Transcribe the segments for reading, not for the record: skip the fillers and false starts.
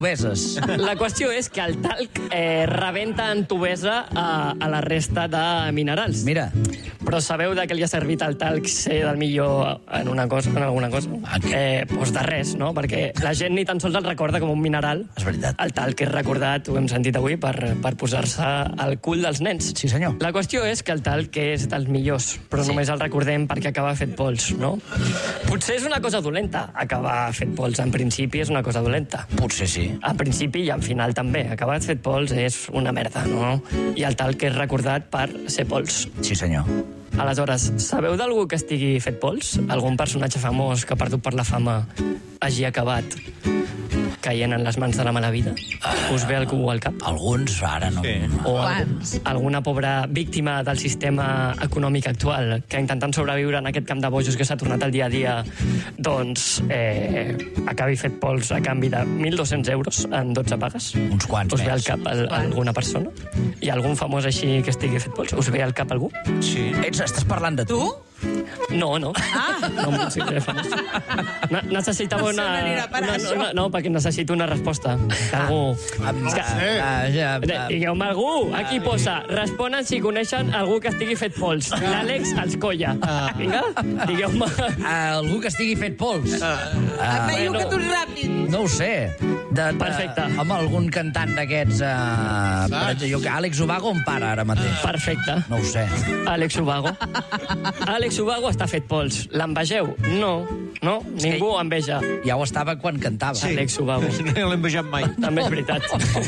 Tubeses. La qüestió és que el talc rebenta en tubesa a la resta de minerals. Mira. Però sabeu de què li ha servit el talc ser del millor en una cosa, en alguna cosa? Doncs de res, no? Perquè la gent ni tan sols el recorda com un mineral. És veritat. El talc és recordat, ho hem sentit avui, per posar-se al cul dels nens. Sí, senyor. La qüestió és que el talc és dels millors, però només el recordem perquè acaba fet pols, no? Potser és una cosa dolenta, acabar fet pols. En principi és una cosa dolenta. Potser sí. En principi i al final també. Acabar fet pols és una merda, no? I el talc és recordat per ser pols. Sí, senyor. Aleshores, sabeu d'algú que estigui fet pols? Algun personatge famós que, perdut per la fama, hagi acabat caient en les mans de la mala vida? Us ve algú al cap? Alguns, ara no. Sí. O alguna pobra víctima del sistema econòmic actual que intentant sobreviure en aquest camp de bojos que s'ha tornat al dia a dia, doncs acabi fet pols a canvi de 1.200 euros en 12 pagues? Uns quants Us ve al més. cap alguna persona? Hi ha algun famós així que estigui fet pols? Us ve al cap algú? Sí. Estàs parlant de tu? No. No em considero famós. Necessitava no, perquè necessito una resposta. Algú... Digueu-me algú. Aquí posa, responen si coneixen algú que estigui fet pols. L'Àlex els colla. Vinga, digueu-me. Algú que estigui fet pols. Veieu que tu ràpid. No ho sé. Perfecte. Home, algun cantant d'aquests... Àlex Ubago em para ara mateix. Perfecte. No ho sé. Àlex Ubago. Àlex Ubago està fet pols. L'envegeu? No. Ningú enveja. Ja ho estava quan cantava. Sí. Àlex Ubago. No l'he envejat mai. També és veritat.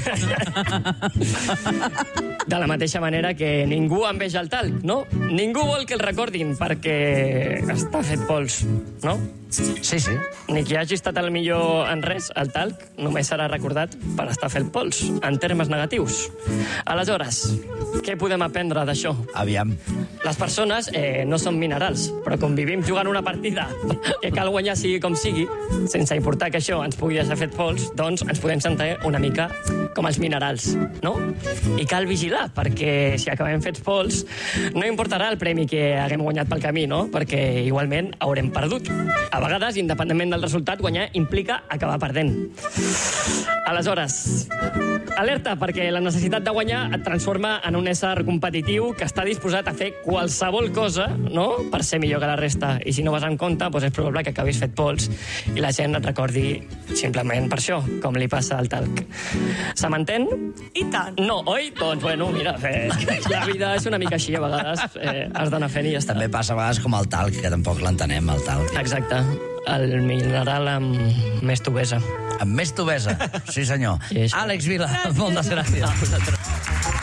De la mateixa manera que ningú enveja el talc, no? Ningú vol que el recordin perquè està fet pols, no? Sí. Ni qui hagi estat el millor en res, el talc només serà recordat per estar fet pols, en termes negatius. Aleshores, què podem aprendre d'això? Aviam. Les persones no són minerals, però com vivim jugant una partida que cal guanyar sigui com sigui, sense importar que això ens pugui deixar fet pols, doncs ens podem sentir una mica com els minerals, no? I cal vigilar, perquè si acabem fets pols, no importarà el premi que haguem guanyat pel camí, no? Perquè igualment haurem perdut. A vegades, independentment del resultat, guanyar implica acabar perdent. Aleshores, alerta, perquè la necessitat de guanyar et transforma en un ésser competitiu que està disposat a fer qualsevol cosa, no?, per ser millor que la resta. I si no vas en compte, doncs és probable que acabis fet pols i la gent et recordi simplement per això, com li passa al talc. Se m'entén? I tant. No, oi? Doncs, bueno, mira, la vida és una mica així, a vegades has d'anar fent i ja està. També passa a vegades com el talc, que tampoc l'entenem, el talc. Exacte. El mineral amb més tubesa. Amb més tubesa, sí senyor. Sí, Àlex Vila, moltes gràcies.